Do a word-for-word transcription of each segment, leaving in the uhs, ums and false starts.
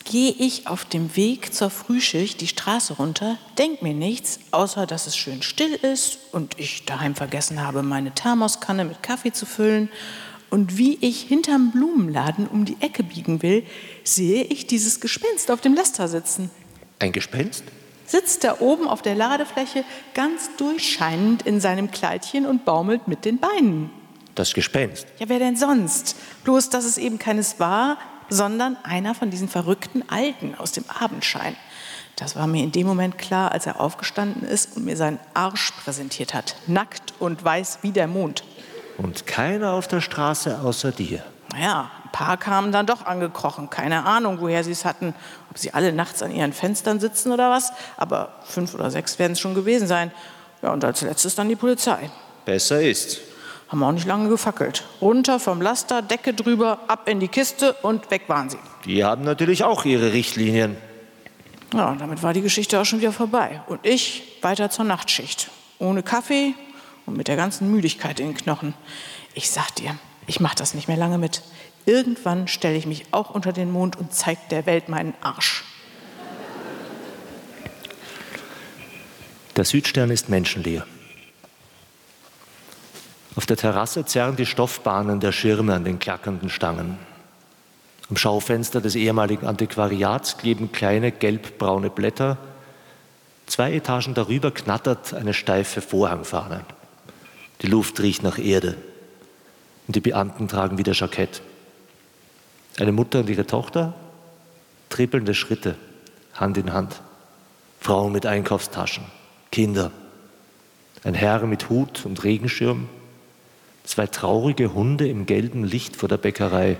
gehe ich auf dem Weg zur Frühschicht die Straße runter, denk mir nichts, außer dass es schön still ist und ich daheim vergessen habe, meine Thermoskanne mit Kaffee zu füllen. Und wie ich hinterm Blumenladen um die Ecke biegen will, sehe ich dieses Gespenst auf dem Laster sitzen. Ein Gespenst? Sitzt da oben auf der Ladefläche ganz durchscheinend in seinem Kleidchen und baumelt mit den Beinen. Das Gespenst? Ja, wer denn sonst? Bloß, dass es eben keines war, sondern einer von diesen verrückten Alten aus dem Abendschein. Das war mir in dem Moment klar, als er aufgestanden ist und mir seinen Arsch präsentiert hat. Nackt und weiß wie der Mond. Und keiner auf der Straße außer dir? Naja, ein paar kamen dann doch angekrochen. Keine Ahnung, woher sie es hatten. Ob sie alle nachts an ihren Fenstern sitzen oder was. Aber fünf oder sechs werden es schon gewesen sein. Ja, und als letztes dann die Polizei. Besser ist's. Haben auch nicht lange gefackelt. Runter vom Laster, Decke drüber, ab in die Kiste und weg waren sie. Die haben natürlich auch ihre Richtlinien. Ja, und damit war die Geschichte auch schon wieder vorbei. Und ich weiter zur Nachtschicht. Ohne Kaffee und mit der ganzen Müdigkeit in den Knochen. Ich sag dir, ich mach das nicht mehr lange mit. Irgendwann stelle ich mich auch unter den Mond und zeige der Welt meinen Arsch. Der Südstern ist menschenleer. Auf der Terrasse zerren die Stoffbahnen der Schirme an den klackernden Stangen. Am Schaufenster des ehemaligen Antiquariats kleben kleine gelbbraune Blätter. Zwei Etagen darüber knattert eine steife Vorhangfahne. Die Luft riecht nach Erde und die Beamten tragen wieder Jackett. Eine Mutter und ihre Tochter, trippelnde Schritte, Hand in Hand. Frauen mit Einkaufstaschen, Kinder. Ein Herr mit Hut und Regenschirm. Zwei traurige Hunde im gelben Licht vor der Bäckerei.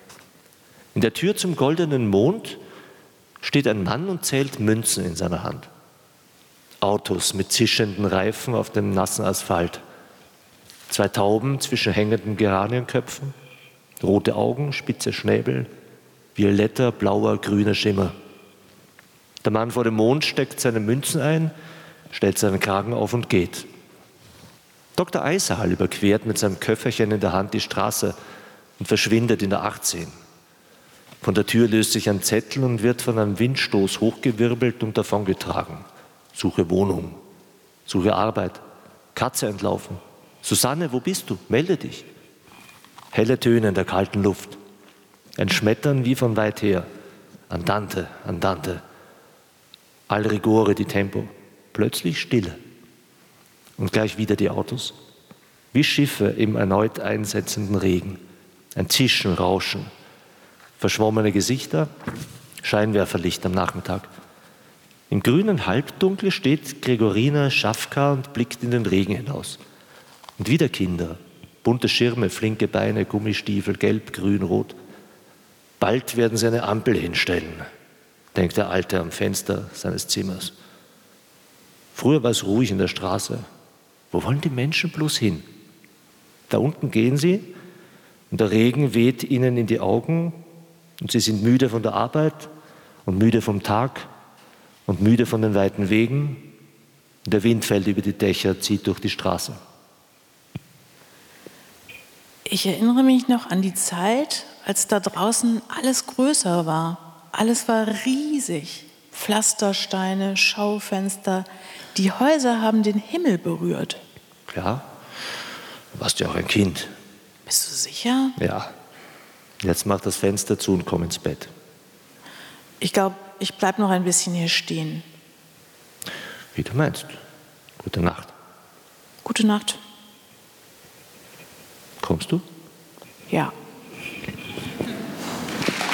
In der Tür zum goldenen Mond steht ein Mann und zählt Münzen in seiner Hand. Autos mit zischenden Reifen auf dem nassen Asphalt. Zwei Tauben zwischen hängenden Geranienköpfen, rote Augen, spitze Schnäbel, violetter, blauer, grüner Schimmer. Der Mann vor dem Mond steckt seine Münzen ein, stellt seinen Kragen auf und geht. Doktor Eisal überquert mit seinem Köfferchen in der Hand die Straße und verschwindet in der achtzehn. Von der Tür löst sich ein Zettel und wird von einem Windstoß hochgewirbelt und davongetragen. Suche Wohnung, suche Arbeit, Katze entlaufen. Susanne, wo bist du? Melde dich. Helle Töne in der kalten Luft. Ein Schmettern wie von weit her. Andante, andante. Al rigore di tempo. Plötzlich Stille. Und gleich wieder die Autos. Wie Schiffe im erneut einsetzenden Regen. Ein Zischen, Rauschen. Verschwommene Gesichter. Scheinwerferlicht am Nachmittag. Im grünen Halbdunkel steht Gregorina Schafka und blickt in den Regen hinaus. Und wieder Kinder, bunte Schirme, flinke Beine, Gummistiefel, gelb, grün, rot. Bald werden sie eine Ampel hinstellen, denkt der Alte am Fenster seines Zimmers. Früher war es ruhig in der Straße. Wo wollen die Menschen bloß hin? Da unten gehen sie und der Regen weht ihnen in die Augen und sie sind müde von der Arbeit und müde vom Tag und müde von den weiten Wegen. Und der Wind fällt über die Dächer, zieht durch die Straße. Ich erinnere mich noch an die Zeit, als da draußen alles größer war. Alles war riesig. Pflastersteine, Schaufenster. Die Häuser haben den Himmel berührt. Klar, du warst ja auch ein Kind. Bist du sicher? Ja. Jetzt mach das Fenster zu und komm ins Bett. Ich glaube, ich bleib noch ein bisschen hier stehen. Wie du meinst. Gute Nacht. Gute Nacht. Kommst du? Ja.